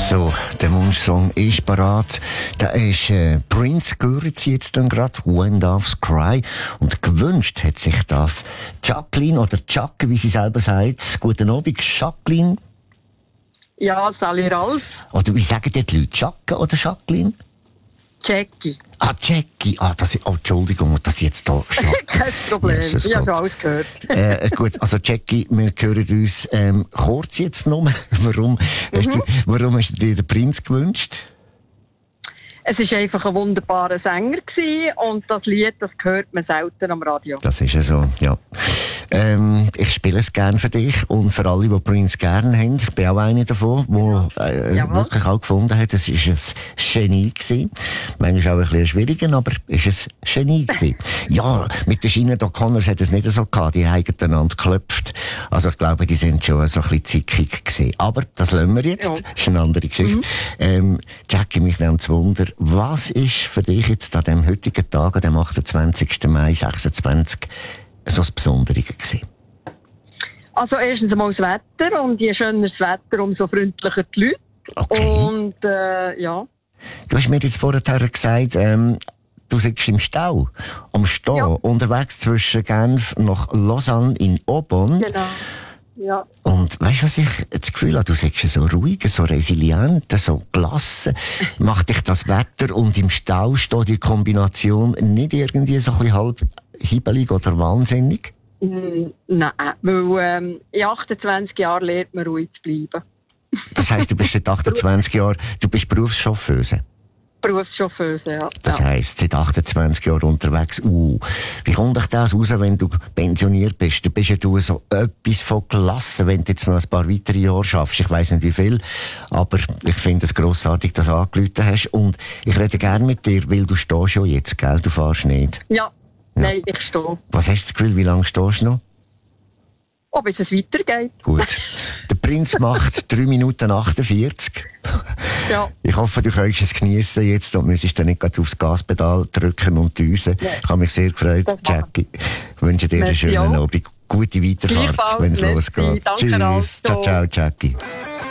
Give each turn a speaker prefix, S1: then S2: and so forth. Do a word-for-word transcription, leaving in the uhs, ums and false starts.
S1: So, der Wunschsong ist parat. Da ist äh, Prince, gehört Sie jetzt dann gerade, When Doves Cry. Und gewünscht hat sich das Jacqueline oder Jacke, wie sie selber sagt. Guten Abend, Jacqueline.
S2: Ja, Sally Ralf.
S1: Oder wie sagen die Leute, Jacke oder Jacqueline?
S2: Jackie.
S1: Ah, Jackie. Ah, das ist, oh, Entschuldigung, dass ich jetzt da schwacke.
S2: Kein Problem,
S1: Jesus
S2: ich habe
S1: Gott.
S2: schon alles gehört.
S1: äh, gut, also Jackie, wir hören uns ähm, kurz jetzt noch. Warum, mhm. hast du, warum hast du dir den Prinz gewünscht?
S2: Es war einfach ein wunderbarer Sänger gewesen und das Lied, das hört man selten am Radio.
S1: Das ist ja so, ja. Ähm, ich spiele es gerne für dich und für alle, die Prince gerne haben. Ich bin auch eine davon, die äh,
S2: ja.
S1: wirklich auch gefunden hat, es war ein Genie gewesen. Manchmal auch ein bisschen schwieriger, aber es war ein Genie gewesen. Ja, mit den Sinead O'Connor hat es nicht so gehabt, die haben einander geklopft. Also ich glaube, die sind schon so ein bisschen zickig gewesen. Aber das lassen wir jetzt, ja. Das ist eine andere Geschichte. Mhm. Ähm, Jackie, mich nimmt zu Wunder, was ist für dich jetzt an dem heutigen Tag, an dem achtundzwanzigsten Mai sechsundzwanzig, so das Besondere gewesen?
S2: Also erstens einmal das Wetter und je schöner das Wetter, umso freundlicher die Leute.
S1: Okay.
S2: Und äh, ja.
S1: Du hast mir jetzt vorher gesagt, ähm, du sitzt im Stau, am Stehen, ja. Unterwegs zwischen Genf nach Lausanne in Aubonne.
S2: Genau. Ja.
S1: Und weißt du, was ich das Gefühl habe? Du sagst so ruhig, so resilient, so gelassen. Macht dich das Wetter und im Stau stehen die Kombination nicht irgendwie so ein bisschen halb hibbelig oder wahnsinnig?
S2: Mm, nein, weil ähm, in achtundzwanzig Jahren lernt man ruhig zu bleiben.
S1: Das heisst, du bist seit achtundzwanzig Jahren, du bist Berufschauffeuse?
S2: Berufschauffeuse, ja.
S1: Das
S2: ja.
S1: heisst, seit achtundzwanzig Jahren unterwegs. Uh, wie kommt dich das raus, wenn du pensioniert bist? Du bist ja du so etwas von gelassen, wenn du jetzt noch ein paar weitere Jahre schaffst. Ich weiss nicht wie viel, aber ich finde es grossartig, dass du angerufen hast. Und ich rede gerne mit dir, weil du stehst schon jetzt, gell? Du fährst nicht.
S2: Ja,
S1: ja.
S2: Nein, ich stehe.
S1: Was hast du das Gefühl, wie lange stehst du noch?
S2: Ob es weitergeht.
S1: Gut. Der Prinz macht drei Minuten achtundvierzig.
S2: Ja.
S1: Ich hoffe, du kannst es geniessen jetzt und müsstest dann nicht gerade aufs Gaspedal drücken und düsen. Ja. Ich habe mich sehr gefreut, Jackie. Ich wünsche dir einen schönen Abend. Gute Weiterfahrt, wenn es losgeht.
S2: Danke.
S1: Tschüss. Ciao, ciao, Jackie.